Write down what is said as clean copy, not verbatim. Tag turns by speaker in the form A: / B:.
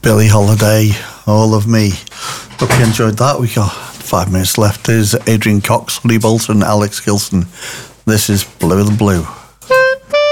A: Billie Holiday, All of Me. Hope you enjoyed that. We got 5 minutes left. There's Adrian Cox, Lee Bolton, Alex Gilson. This is Blue the Blue.